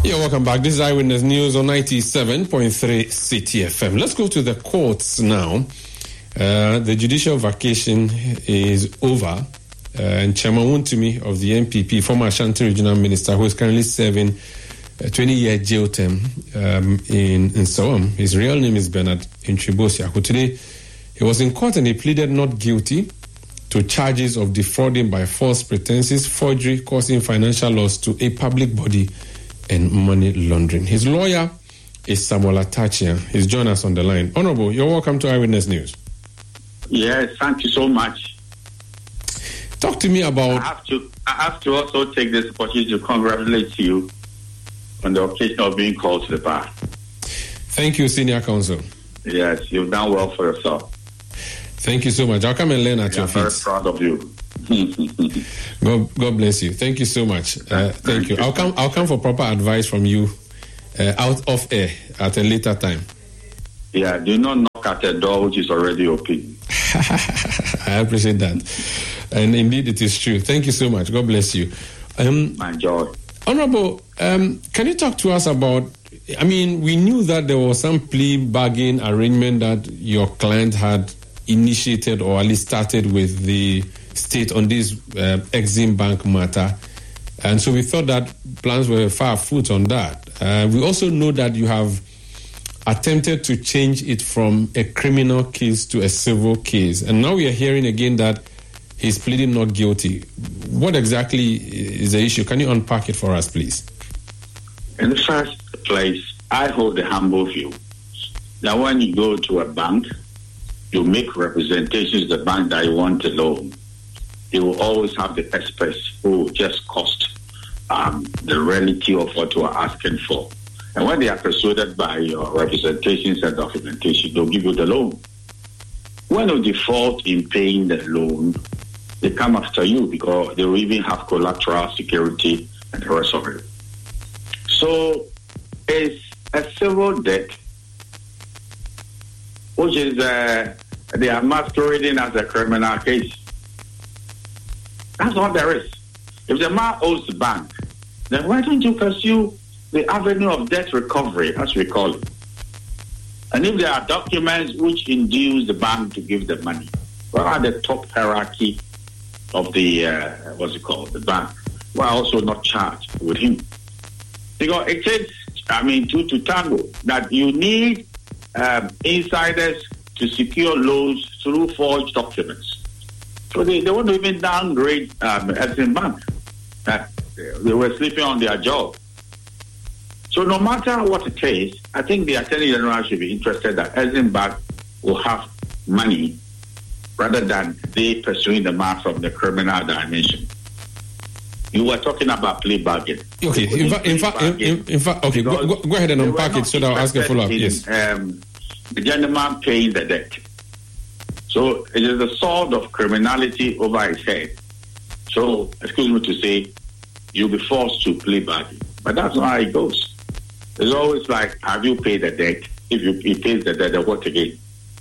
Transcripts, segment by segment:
Yeah, welcome back. This is Eyewitness News on 97.3 City FM. Let's go to the courts now. The judicial vacation is over. And Chairman Wontumi of the NPP, former Ashanti Regional Minister, who is currently serving a 20-year jail term in Sawam. His real name is Bernard Intribosia, who today he was in court and he pleaded not guilty to charges of defrauding by false pretenses, forgery, causing financial loss to a public body, and money laundering. His lawyer is Samuel Atachia. He's joined us on the line. Honorable, you're welcome to Eyewitness News. Yes, thank you so much. Talk to me about... I have to also take this opportunity to congratulate you on the occasion of being called to the bar. Thank you, Senior Counsel. Yes, you've done well for yourself. Thank you so much. I'll come and learn at your feet. I'm very proud of you. God bless you. Thank you so much. Thank you. I'll come for proper advice from you out of air at a later time. Yeah, do not knock at a door which is already open. I appreciate that. And indeed, it is true. Thank you so much. God bless you. My joy. Honorable, can you talk to us about, we knew that there was some plea bargain arrangement that your client had initiated or at least started with the state on this Exim Bank matter. And so we thought that plans were far afoot on that. We also know that you have attempted to change it from a criminal case to a civil case. And now we are hearing again that he's pleading not guilty. What exactly is the issue? Can you unpack it for us, please? In the first place, I hold the humble view that when you go to a bank, you make representations to the bank that you want a loan. They will always have the experts who just cost the reality of what you are asking for. And when they are persuaded by your representations and documentation, they'll give you the loan. When you default in paying the loan, they come after you because they will even have collateral security and the rest of it. So it's a civil debt, which is they are masquerading as a criminal case. That's all there is. If the man owes the bank, then why don't you pursue the avenue of debt recovery, as we call it? And if there are documents which induce the bank to give the money, what are the top hierarchy of the, the bank, who are also not charged with him? Because it takes, two to tango, that you need insiders to secure loans through forged documents. So they want to even downgrade Exim Bank. They were sleeping on their job. So no matter what it is, I think the Attorney General should be interested that Exim Bank will have money rather than they pursuing the man from the criminal dimension. You were talking about plea bargain. Okay, in fact, okay, go ahead and unpack it so that I'll ask a follow-up. Yes. The gentleman paying the debt. So it is a sword of criminality over his head. So, excuse me to say, you'll be forced to plea bargain. But that's not how it goes. It's always like, have you paid the debt? If he pays the debt, then what again?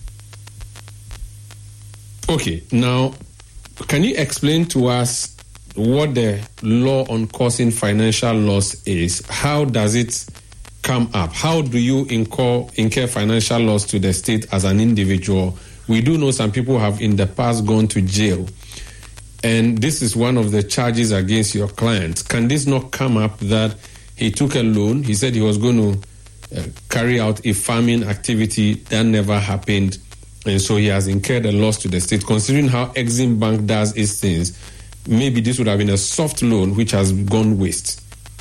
Okay, now, can you explain to us what the law on causing financial loss is? How does it come up? How do you incur financial loss to the state as an individual? We do know some people have in the past gone to jail. And this is one of the charges against your client. Can this not come up that he took a loan? He said he was going to carry out a farming activity that never happened. And so he has incurred a loss to the state. Considering how Exim Bank does its things, maybe this would have been a soft loan which has gone waste.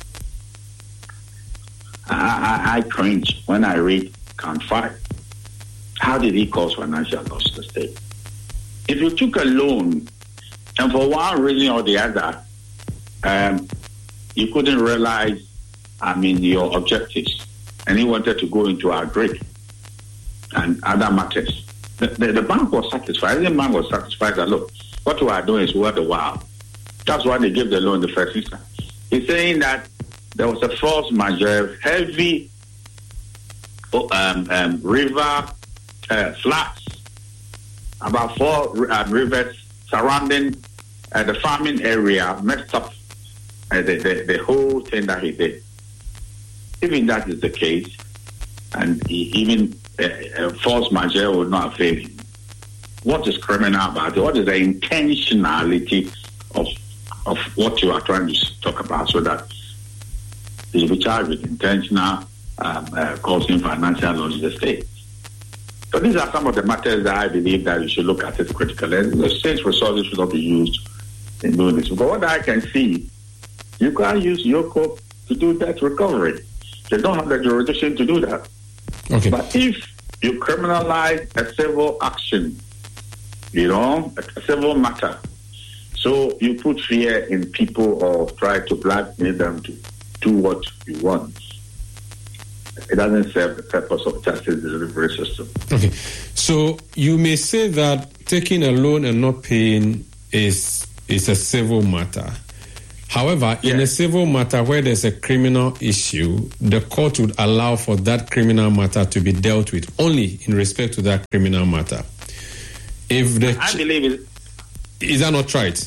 I cringe when I read count 5. How did he cause financial loss to the state? If you took a loan and for one reason or the other, you couldn't realize, your objectives, and you wanted to go into agric and other matters, the bank was satisfied. The bank was satisfied that, look, what we are doing is worth a while. That's why they gave the loan in the first instance. He's saying that there was a force majeure, heavy river floods, about 4 rivers surrounding the farming area, messed up the whole thing that he did. even that is the case, and even force majeure will not avail him, what is criminal about it? What is the intentionality of what you are trying to talk about, so that he will be charged with intentional causing financial loss to the state? So these are some of the matters that I believe that you should look at it critically. The state's resources should not be used in doing this. But what I can see, you can't use Yoko to do debt recovery. They don't have the jurisdiction to do that. Okay. But if you criminalize a civil action, a civil matter, so you put fear in people or try to blackmail them to do what you want, it doesn't serve the purpose of justice delivery system. Okay. So you may say that taking a loan and not paying is a civil matter. However, in a civil matter where there's a criminal issue, the court would allow for that criminal matter to be dealt with only in respect to that criminal matter. I believe it. Is that not right?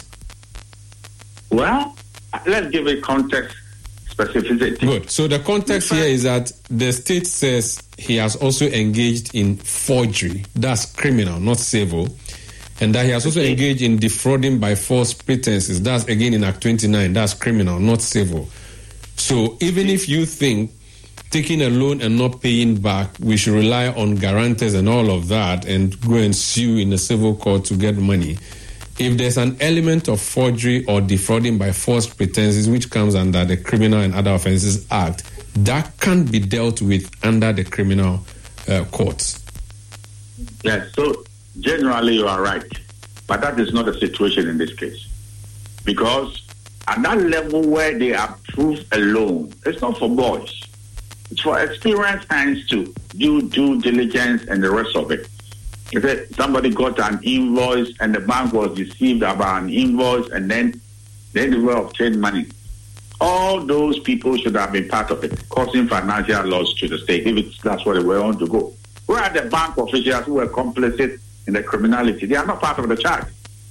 Well, let's give it context specificity. Good. So the context here is that the state says he has also engaged in forgery. That's criminal, not civil. And that he has also engaged in defrauding by false pretenses. That's again in Act 29. That's criminal, not civil. So even if you think taking a loan and not paying back, we should rely on guarantors and all of that and go and sue in the civil court to get money. If there's an element of forgery or defrauding by false pretenses, which comes under the Criminal and Other Offences Act, that can't be dealt with under the criminal courts. Yes, so generally you are right. But that is not the situation in this case. Because at that level where they approve a loan, it's not for boys. It's for experienced hands to do due diligence and the rest of it. If somebody got an invoice and the bank was deceived about an invoice and then they will obtain money, all those people should have been part of it, causing financial loss to the state, if that's what they were on to go. Where are the bank officials who were complicit in the criminality? They are not part of the charge.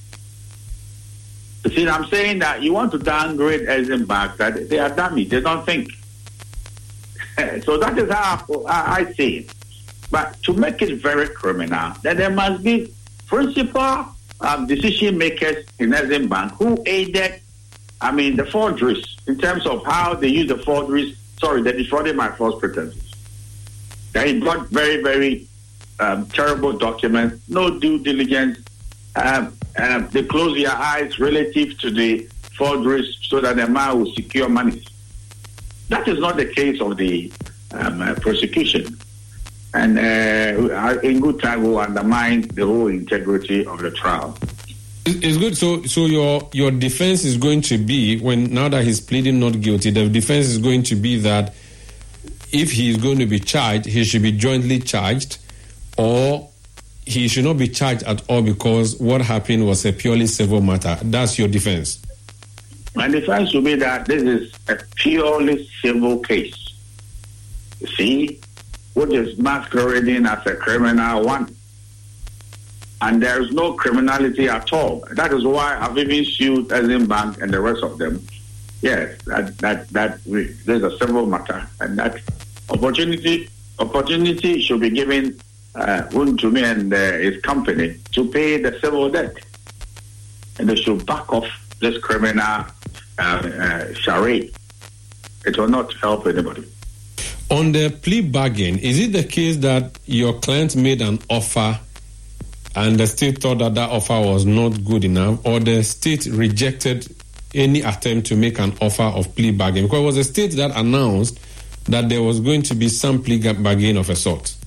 You see, I'm saying that you want to downgrade Exim Bank, that they are dummies, they don't think. So that is how I see it. But to make it very criminal, then there must be principal decision makers in Exim Bank who aided, the forgeries in terms of how they use the forgeries, the defrauding by false pretenses. They got very, very terrible documents, no due diligence. They close their eyes relative to the forgeries so that the man will secure money. That is not the case of the prosecution. And in good time will undermine the whole integrity of the trial. It's good. So your defense is going to be, now that he's pleading not guilty, the defense is going to be that if he's going to be charged, he should be jointly charged, or he should not be charged at all because what happened was a purely civil matter. That's your defense. My defense will be that this is a purely civil case. You see, which is masquerading as a criminal one. And there is no criminality at all. That is why I've even sued Exim Bank and the rest of them. Yes, there's a civil matter, and that opportunity should be given to me and his company to pay the civil debt, and they should back off this criminal charade. It will not help anybody. On the plea bargain, is it the case that your client made an offer and the state thought that offer was not good enough, or the state rejected any attempt to make an offer of plea bargain? Because it was the state that announced that there was going to be some plea bargain of a sort.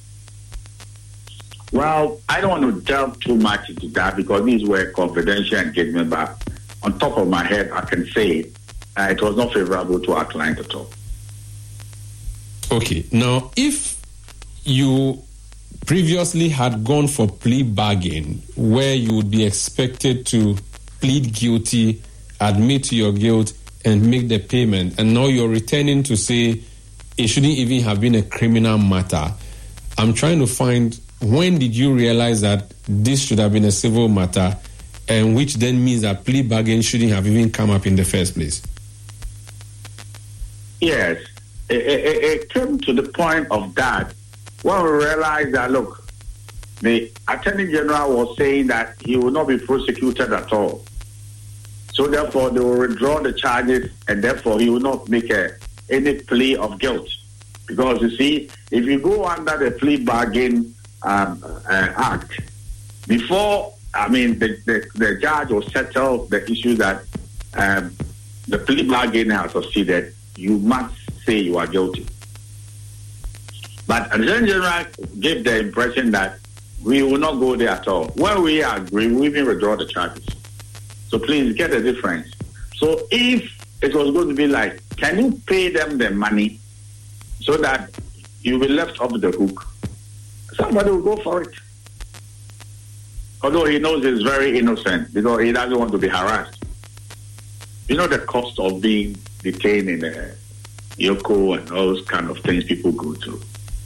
Well, I don't want to delve too much into that because these were confidential engagements, but on top of my head, I can say it was not favorable to our client at all. Okay. Now, if you previously had gone for plea bargain where you would be expected to plead guilty, admit to your guilt, and make the payment, and now you're returning to say it shouldn't even have been a criminal matter, I'm trying to find when did you realize that this should have been a civil matter, and which then means that plea bargain shouldn't have even come up in the first place? Yes. it came to the point of that when we realized that, look, the Attorney General was saying that he will not be prosecuted at all. So therefore, they will withdraw the charges, and therefore he will not make any plea of guilt. Because you see, if you go under the plea bargain act, before, the judge will settle the issue that the plea bargain has succeeded, you must say you are guilty. But the Attorney General gave the impression that we will not go there at all. When we agree, we even withdraw the charges. So please get the difference. So if it was going to be like, can you pay them the money so that you'll be left off the hook? Somebody will go for it. Although he knows he's very innocent because he doesn't want to be harassed. You know the cost of being detained in Yoko and all those kind of things people go through.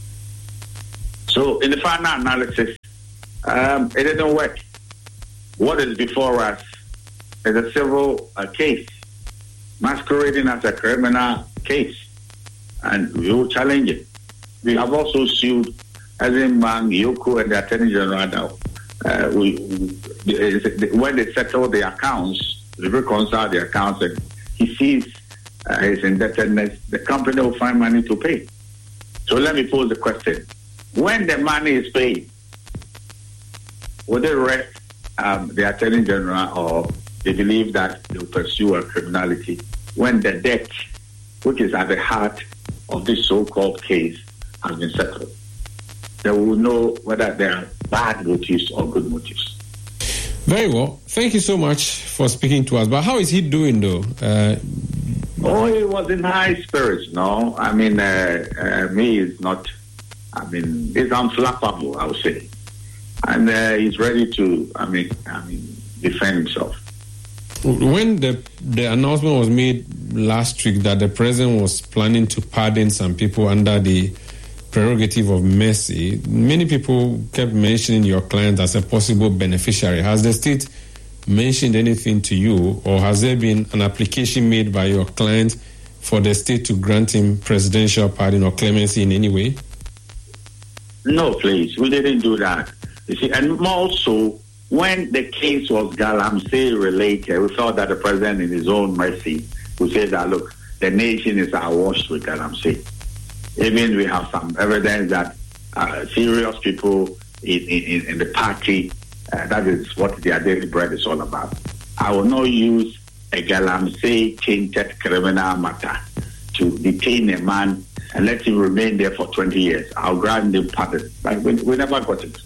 So in the final analysis, it didn't work. What is before us is a civil case masquerading as a criminal case, and we will challenge it. We have also sued Ezimang, Yoko, and the Attorney General now. When they settle the accounts, they reconcile the accounts, and he sees his indebtedness, the company will find money to pay. So let me pose the question. When the money is paid, will they arrest the Attorney General, or they believe that they will pursue a criminality when the debt, which is at the heart of this so-called case, has been settled? They will know whether there are bad motives or good motives. Very well. Thank you so much for speaking to us. But how is he doing, though? He was in high spirits, no? Me is not... he's unflappable, I would say. And he's ready to, defend himself. When the announcement was made last week that the president was planning to pardon some people under the prerogative of mercy, many people kept mentioning your client as a possible beneficiary. Has the state mentioned anything to you, or has there been an application made by your client for the state to grant him presidential pardon or clemency in any way? No, please. We didn't do that. You see, and also, when the case was Galamsey related, we thought that the president, in his own mercy, would say that, look, the nation is awash with Galamsey. Even we have some evidence that serious people in the party, that is what their daily bread is all about. I will not use a Galamsey tainted criminal matter to detain a man and let him remain there for 20 years. I'll grant him pardon. But we never got it.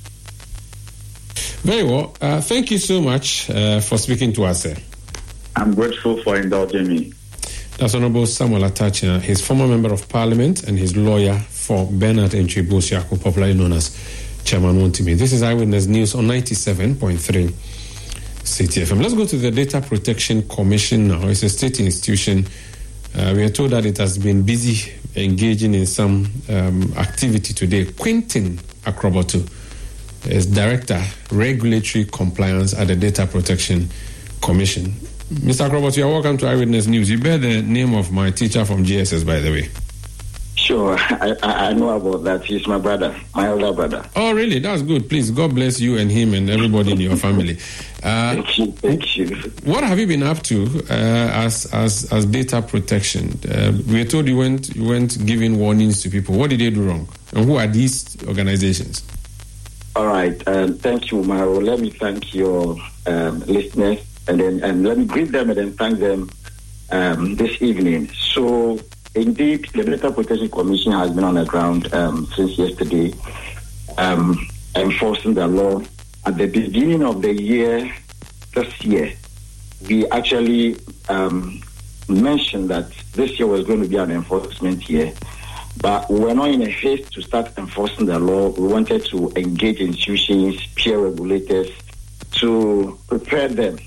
Very well. Thank you so much for speaking to us, sir. I'm grateful for indulging me. That's Honorable Samuel Atachina. He's former member of parliament and his lawyer for Bernard Entry Bosiako, popularly known as Chairman Wontimi. This is Eyewitness News on 97.3 City FM. Let's go to the Data Protection Commission now. It's a state institution. We are told that it has been busy engaging in some activity today. Quentin Akrobotu is Director, Regulatory Compliance at the Data Protection Commission. Mr. Akrobotu, you're welcome to Eyewitness News. You bear the name of my teacher from GSS, by the way. Sure, I know about that. He's my brother, my elder brother. Oh, really? That's good. Please, God bless you and him and everybody in your family. Thank you. What have you been up to as data protection? We were told you went giving warnings to people. What did they do wrong? And who are these organizations? All right. Thank you, Maro. Let me thank your listeners, and let me greet them and then thank them this evening. So, indeed, the Data Protection Commission has been on the ground since yesterday, enforcing the law. At the beginning of the year, this year, we actually mentioned that this year was going to be an enforcement year, but we were not in a haste to start enforcing the law. We wanted to engage institutions, peer regulators, to prepare them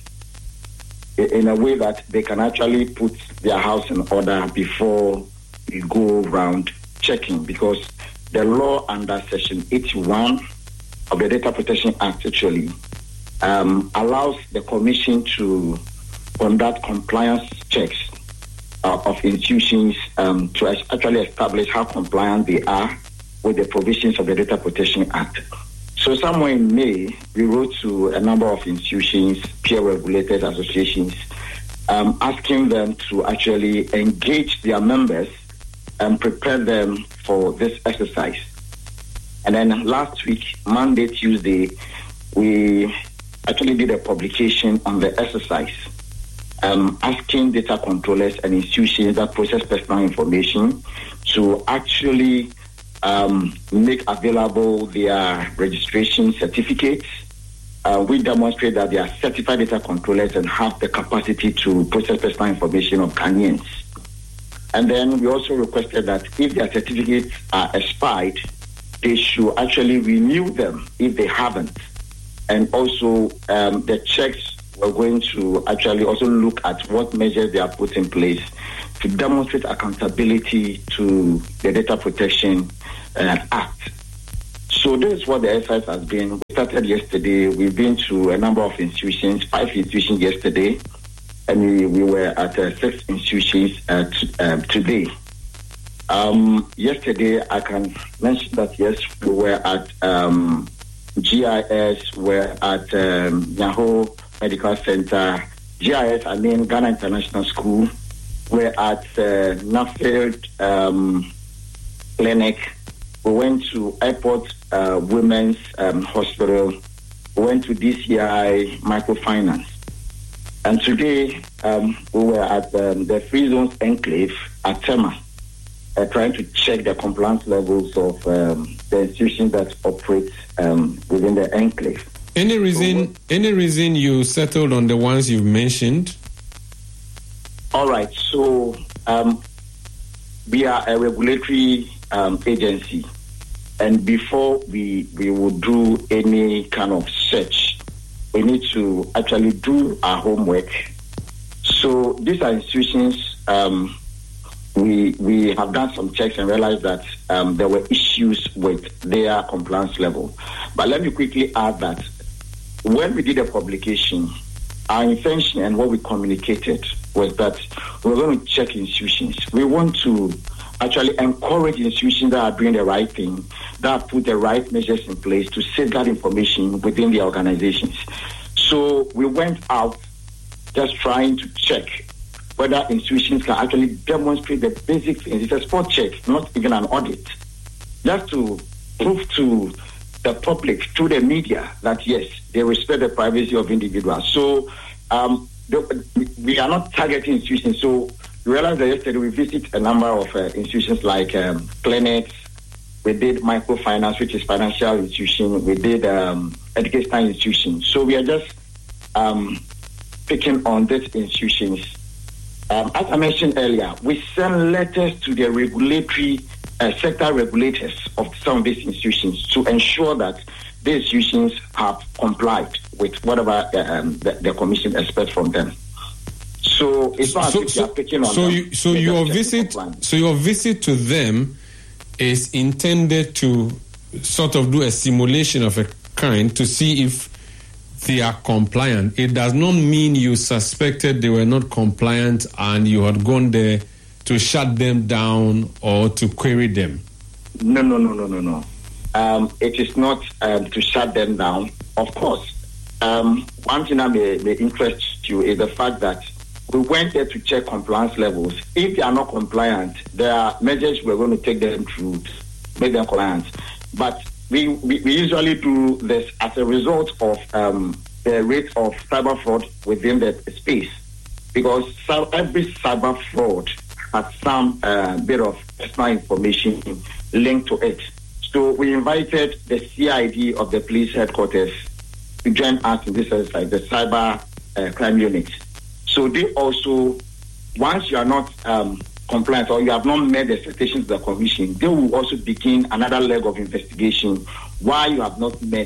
in a way that they can actually put their house in order before we go around checking, because the law under Section 81 of the Data Protection Act actually allows the Commission to conduct compliance checks of institutions to actually establish how compliant they are with the provisions of the Data Protection Act. So somewhere in May, we wrote to a number of institutions, peer-regulated associations, asking them to actually engage their members and prepare them for this exercise. And then last week, Monday, Tuesday, we actually did a publication on the exercise, asking data controllers and institutions that process personal information to actually make available their registration certificates. We demonstrate that they are certified data controllers and have the capacity to process personal information of Ghanaians. And then we also requested that if their certificates are expired, they should actually renew them if they haven't. And also the checks we're going to actually also look at what measures they are put in place to demonstrate accountability to the Data Protection Act. So this is what the exercise has been. We started yesterday. We've been to a number of institutions, 5 institutions yesterday, and we were at 6 institutions today. Yesterday, I can mention that, yes, we were at GIS, we're at Nyaho Medical Center. GIS, I mean Ghana International School. We're at Nuffield Clinic. We went to Airport Women's Hospital. We went to DCI Microfinance. And today, we were at the Free Zones Enclave at Tema, trying to check the compliance levels of the institutions that operate within the enclave. Any reason you settled on the ones you've mentioned? All right. So we are a regulatory agency, and before we will do any kind of search, we need to actually do our homework. So these are institutions. We have done some checks and realized that there were issues with their compliance level. But let me quickly add that when we did a publication, our intention and what we communicated was that we're going to check institutions. We want to actually encourage institutions that are doing the right thing, that put the right measures in place to safeguard information within the organizations. So we went out just trying to check whether institutions can actually demonstrate the basic things. It's a spot check, not even an audit. Just to prove to the public, through the media, that yes, they respect the privacy of individuals. So we are not targeting institutions. So we realized that yesterday we visited a number of institutions like clinics. We did microfinance, which is financial institution. We did educational institutions. So we are just picking on these institutions. As I mentioned earlier, we send letters to the regulatory sector regulators of some of these institutions to ensure that these institutions have complied with whatever the commission expects from them. So it's not as if you are picking on them. So your visit to them is intended to sort of do a simulation of a kind to see if they are compliant. It does not mean you suspected they were not compliant and you had gone there to shut them down or to query them. No. It is not to shut them down. Of course, one thing that may interest you is the fact that we went there to check compliance levels. If they are not compliant, there are measures we're going to take them through to make them compliant. But we usually do this as a result of the rate of cyber fraud within the space, because every cyber fraud has some bit of personal information linked to it. So we invited the CID of the police headquarters to join us in this exercise, the cyber crime unit. So they also, once you are not compliant or you have not met the expectations of the commission, they will also begin another leg of investigation why you have not met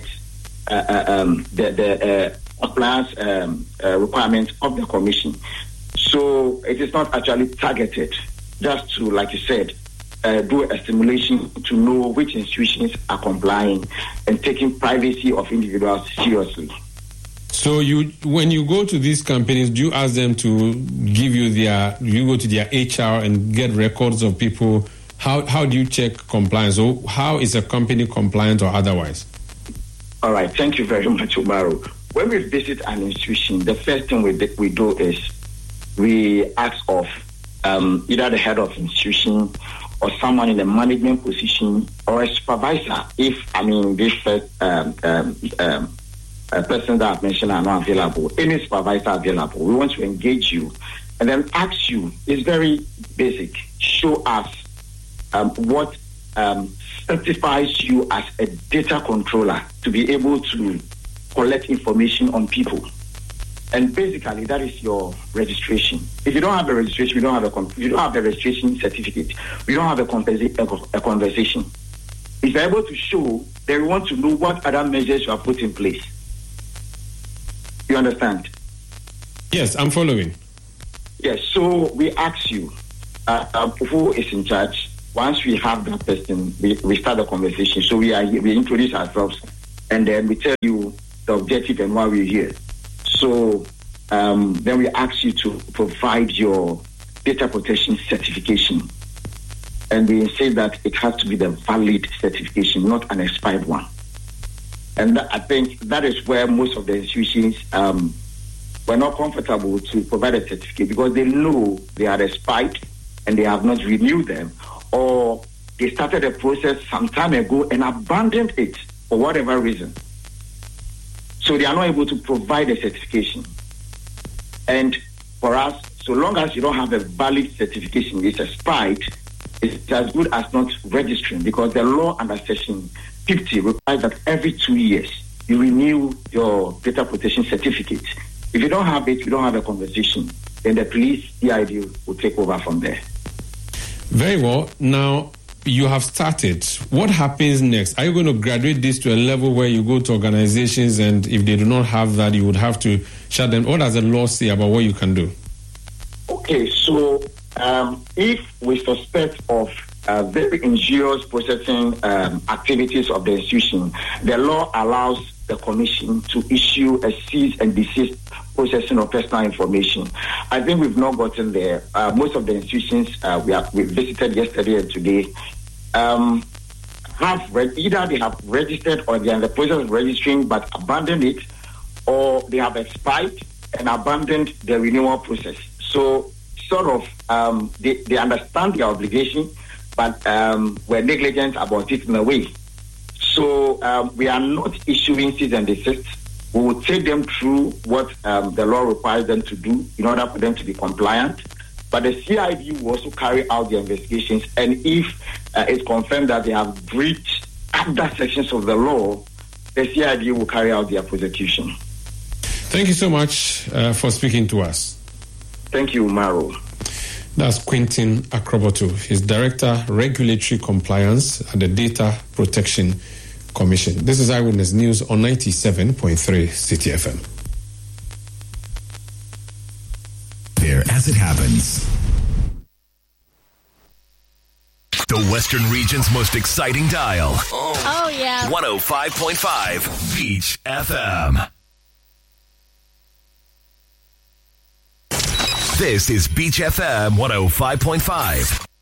the compliance requirements of the commission. So it is not actually targeted, just to, like you said, do a simulation to know which institutions are complying and taking privacy of individuals seriously. So when you go to these companies, do you ask them to give you you go to their HR and get records of people? How do you check compliance? So how is a company compliant or otherwise? All right. Thank you very much, Umaru. When we visit an institution, the first thing we do is we ask of either the head of institution or someone in a management position or a supervisor. If, this first person that I've mentioned are not available, any supervisor available, we want to engage you and then ask you. It's very basic. Show us what certifies you as a data controller to be able to collect information on people. And basically, that is your registration. If you don't have a registration, you don't have a registration certificate. We don't have a conversation. If you're able to show, then we want to know what other measures you have put in place. You understand? Yes, I'm following. Yes, so we ask you, who is in charge? Once we have that person, we start the conversation. So we introduce ourselves, and then we tell you the objective and why we're here. So then we ask you to provide your data protection certification. And we say that it has to be the valid certification, not an expired one. And I think that is where most of the institutions were not comfortable to provide a certificate because they know they are expired and they have not renewed them, or they started a process some time ago and abandoned it for whatever reason. So they are not able to provide a certification. And for us, so long as you don't have a valid certification, it's expired, it's as good as not registering, because the law under Section 50 requires that every 2 years you renew your data protection certificate. If you don't have it, you don't have a conversation, then the police, CID will take over from there. Very well. Now, you have started. What happens next? Are you going to graduate this to a level where you go to organizations and if they do not have that, you would have to shut them? What does the law say about what you can do? Okay, so if we suspect of very injurious processing activities of the institution, the law allows the commission to issue a cease and desist processing of personal information. I think we've not gotten there. Most of the institutions we visited yesterday and today either they have registered or they are in the process of registering but abandoned it, or they have expired and abandoned the renewal process. So sort of they understand their obligation, but were negligent about it in a way. So we are not issuing cease and desist. We will take them through what the law requires them to do in order for them to be compliant. But the CID will also carry out the investigations, and if it's confirmed that they have breached other sections of the law, the CID will carry out their prosecution. Thank you so much for speaking to us. Thank you, Maro. That's Quentin Akroboto. He's Director, Regulatory Compliance at the Data Protection Commission. This is Eyewitness News on 97.3 City FM. There as it happens. The Western region's most exciting dial. Oh yeah. 105.5 Beach FM. This is Beach FM 105.5.